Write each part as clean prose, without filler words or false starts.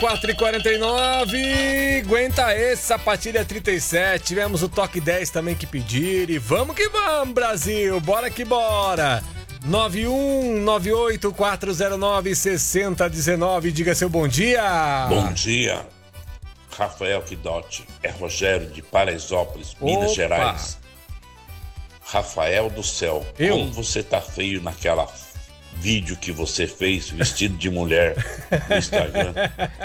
4h49, aguenta esse, Sapatilha 37, tivemos o Toque 10 também que pedir e vamos que vamos, Brasil, bora que bora. 91984096019, diga seu bom dia. Bom dia, Rafael Guidotti, é Rogério de Paraisópolis, Minas Gerais. Rafael do céu, como você tá feio naquela vídeo que você fez vestido de mulher no Instagram.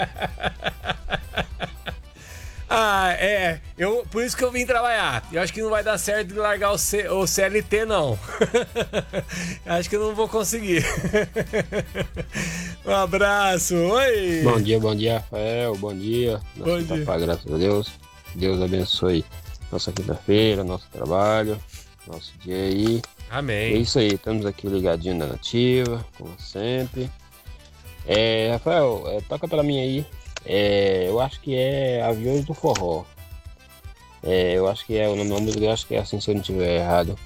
Por isso que eu vim trabalhar. Eu acho que não vai dar certo de largar o CLT, não. Acho que eu não vou conseguir. Um abraço, oi! Bom dia, Rafael, bom dia. Bom dia. Graças a Deus. Deus abençoe nossa quinta-feira, nosso trabalho, nosso dia aí. Amém. É isso aí, estamos aqui ligadinho na Nativa, como sempre. Rafael, toca pra mim aí. Eu acho que é Aviões do Forró. Eu acho que é o nome da música, eu acho que é assim, se eu não estiver errado.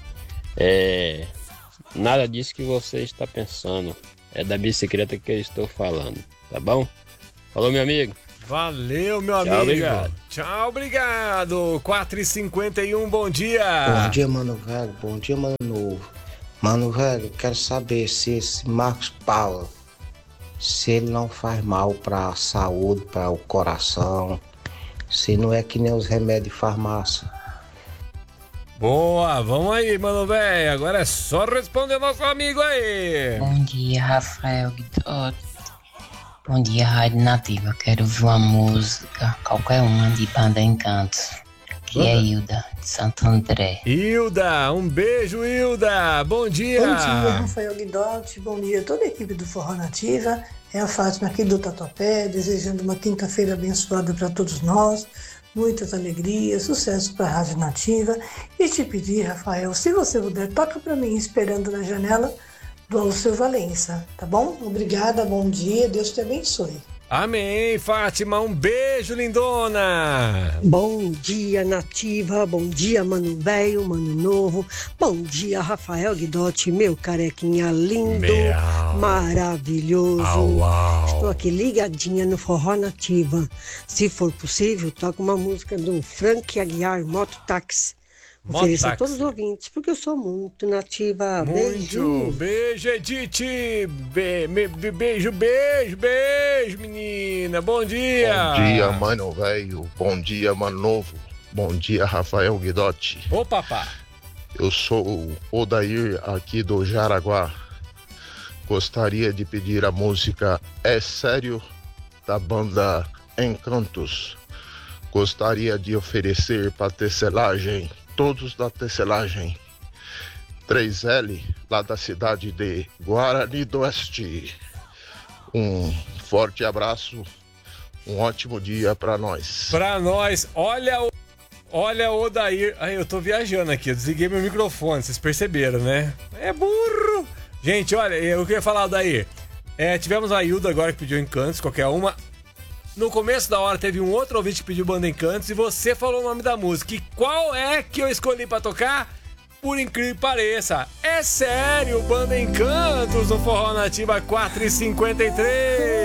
Nada disso que você está pensando. É da bicicleta que eu estou falando, tá bom? Falou, meu amigo. Valeu, meu amigo. Obrigado. Tchau, obrigado. 4h51, bom dia. Bom dia, mano velho. Bom dia, mano novo. Mano velho, quero saber se esse Marcos Paulo, se ele não faz mal pra saúde, para o coração, se não é que nem os remédios de farmácia. Boa, vamos aí, mano velho. Agora é só responder nosso amigo aí. Bom dia, Rafael Guidotti. Bom dia, Rádio Nativa. Quero ouvir uma música, qualquer uma, de Banda Encanto. Que é Hilda, de Santo André. Hilda, um beijo, Hilda. Bom dia. Bom dia, Rafael Guidotti. Bom dia a toda a equipe do Forró Nativa. É a Fátima aqui do Tatuapé, desejando uma quinta-feira abençoada para todos nós. Muitas alegrias, sucesso para a Rádio Nativa. E te pedir, Rafael, se você puder, toca para mim, Esperando na Janela, do Alceu Valença, tá bom? Obrigada, bom dia, Deus te abençoe. Amém, Fátima, um beijo, lindona. Bom dia, Nativa, bom dia, mano velho, mano novo, bom dia, Rafael Guidotti, meu carequinha lindo, maravilhoso. Estou aqui ligadinha no Forró Nativa. Se for possível, toca uma música do Frank Aguiar, Mototáxi. Ofereço a todos os ouvintes, porque eu sou muito nativa. Muito. Beijo, Edith. Beijo, menina. Bom dia. Bom dia, mano velho. Bom dia, mano novo. Bom dia, Rafael Guidotti. Ô, papá. Eu sou o Odair, aqui do Jaraguá. Gostaria de pedir a música É Sério, da banda Encantos. Gostaria de oferecer para tecelagem, todos da tecelagem 3L, lá da cidade de Guarani do Oeste. Um forte abraço, um ótimo dia para nós. Para nós, olha o Odair. Ai, eu tô viajando aqui, eu desliguei meu microfone, vocês perceberam, né? É burro. Gente, olha, eu queria falar, Odair. Tivemos a Hilda agora que pediu Encantos, qualquer uma. No começo da hora teve um outro ouvinte que pediu Banda Encantos e você falou o nome da música. E qual é que eu escolhi pra tocar? Por incrível que pareça, é sério, Banda Encantos no Forró Nativa 4h53.